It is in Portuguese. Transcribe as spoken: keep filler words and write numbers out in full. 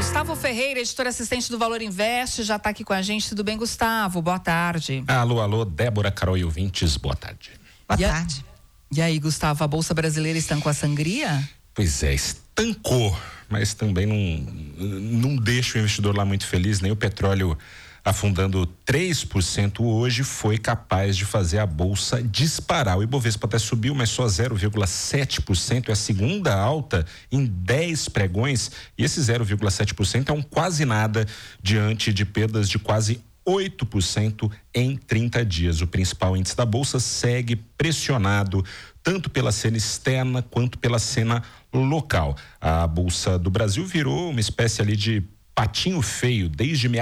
Gustavo Ferreira, editor assistente do Valor Invest, já está aqui com a gente. Tudo bem, Gustavo? Boa tarde. Alô, alô, Débora, Carol e ouvintes, boa tarde. Boa e tarde. A... E aí, Gustavo, a Bolsa Brasileira estancou a sangria? Pois é, estancou, mas também não, não deixa o investidor lá muito feliz, nem o petróleo afundando três por cento hoje foi capaz de fazer a bolsa disparar. O Ibovespa até subiu, mas só zero vírgula sete por cento, é a segunda alta em dez pregões, e esse zero vírgula sete por cento é um quase nada diante de perdas de quase oito por cento em trinta dias. O principal índice da bolsa segue pressionado tanto pela cena externa quanto pela cena local. A Bolsa do Brasil virou uma espécie ali de patinho feio desde meados